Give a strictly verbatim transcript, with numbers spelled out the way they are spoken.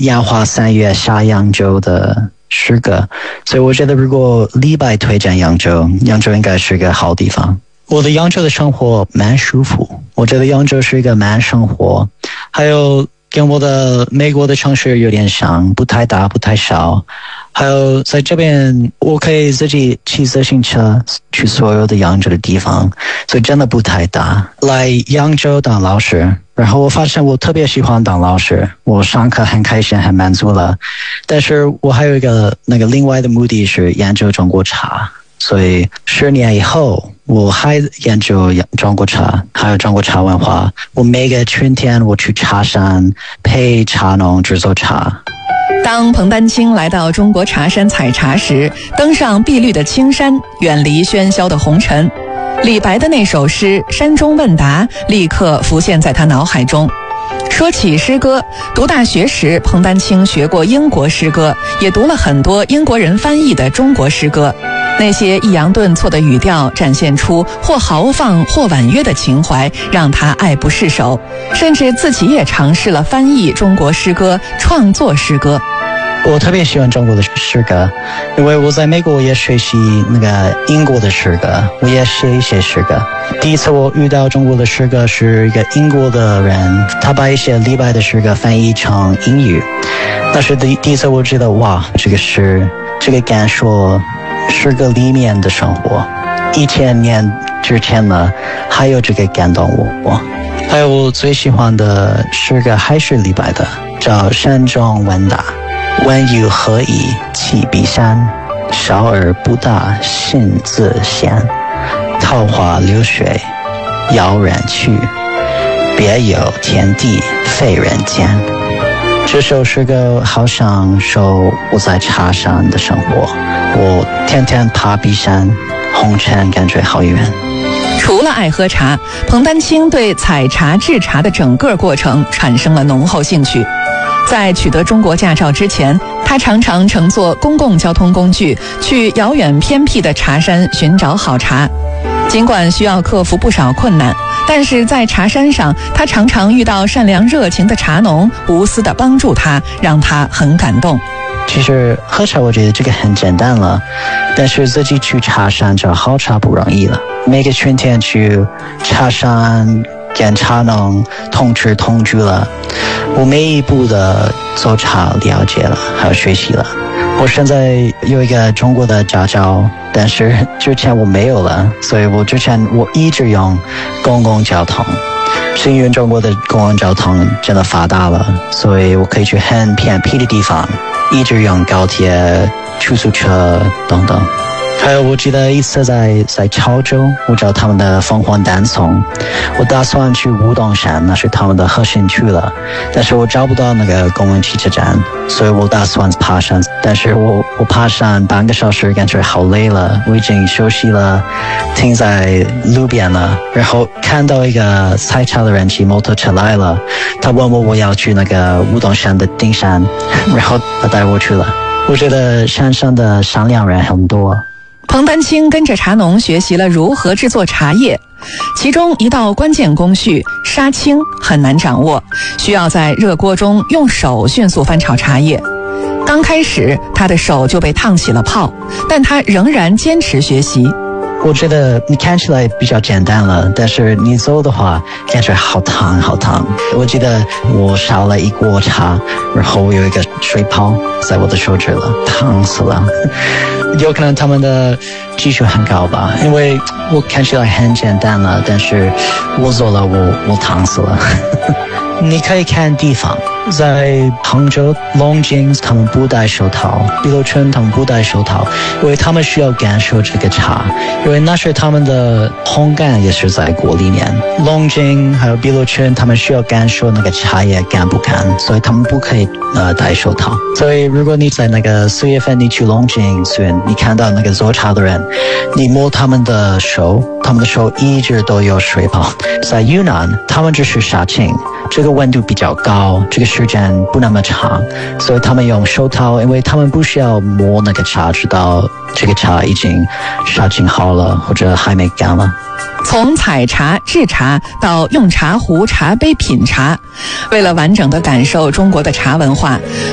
烟花三月下扬州的诗歌，所以我觉得如果李白推荐扬州，扬州应该是一个好地方。我的扬州的生活蛮舒服，我觉得扬州是一个慢生活，还有跟我的美国的城市有点像，不太大不太小，还有在这边我可以自己骑自行车去所有的扬州的地方，所以真的不太大。来扬州当老师，然后我发现我特别喜欢当老师，我上课很开心很满足了，但是我还有一个那个另外的目的是研究中国茶，所以十年以后我还研究中国茶还有中国茶文化。我每个春天我去茶山陪茶农制作茶。 当彭丹青来到中国茶山采茶时，登上碧绿的青山，远离喧嚣的红尘，李白的那首诗《山中问答》立刻浮现在他脑海中。说起诗歌，读大学时彭丹青学过英国诗歌，也读了很多英国人翻译的中国诗歌。那些抑扬顿挫的语调展现出或豪放或婉约的情怀，让他爱不释手，甚至自己也尝试了翻译中国诗歌，创作诗歌。 我特别喜欢中国的诗歌，因为我在美国也学习那个英国的诗歌，我也写一些诗歌。第一次我遇到中国的诗歌是一个英国的人，他把一些李白的诗歌翻译成英语，那是第第一次我知道，哇，这个诗这个感受诗歌里面的生活，一千年之前呢还有这个感动我。还有我最喜欢的诗歌还是李白的，叫《山中问答》。问余何以弃彼山，少而不大，性自闲。桃花流水遥远去，别有天地非人间。这首诗歌好像说我在茶山的生活，我天天爬碧山，红尘感觉好远。 除了爱喝茶，彭丹青对采茶制茶的整个过程产生了浓厚兴趣。在取得中国驾照之前，他常常乘坐公共交通工具去遥远偏僻的茶山寻找好茶。尽管需要克服不少困难，但是在茶山上，他常常遇到善良热情的茶农，无私地帮助他，让他很感动。 其实喝茶我觉得这个很简单了，但是自己去茶山找好茶不容易了。每个春天去茶山跟茶农同吃同居了，我每一步的做茶了解了还有学习了。我现在有一个中国的驾照，但是之前我没有了，所以我之前我一直用公共交通，是因为中国的公共交通真的发达了，所以我可以去很偏僻的地方，一直用高铁、出租车等等。还有我记得一次在在潮州，我找他们的凤凰单丛，我打算去武当山，那是他们的核心区了，但是我找不到那个公共汽车站，所以我打算爬山，但是我我爬山半个小时感觉好累了，我已经休息了，停在路边了，然后看到一个采茶的人骑摩托车来了，他问我我要去那个武当山的顶山，然后他带我去了。我觉得山上的善良人很多。 彭丹青跟着茶农学习了如何制作茶叶，其中一道关键工序杀青很难掌握，需要在热锅中用手迅速翻炒茶叶。刚开始他的手就被烫起了泡，但他仍然坚持学习。 我觉得你看起来比较简单了，但是你做的话感觉好烫好烫。我记得我烧了一锅茶，然后我有一个水泡在我的手指了，烫死了。有可能他们的技术很高吧，因为我看起来很简单了，但是我做了我我烫死了。你可以看地方，在杭州龙井他们不戴手套，碧螺春他们不戴手套，因为他们需要感受这个茶，因为那是他们的烘干也是在锅里面。龙井还有碧螺春他们需要感受那个茶叶干不干，所以他们不可以呃戴手套。所以如果你在那个四月份你去龙井村，你看到那个做茶的人，你摸他们的手，他们的手一直都有水泡。在云南他们只是杀青，这个温度比较高，这个时间不那么长，所以他们用手套，因为他们不需要摸那个茶知道这个茶已经杀青好了或者还没干了。 从采茶、制茶到用茶壶、茶杯品茶，为了完整的感受中国的茶文化，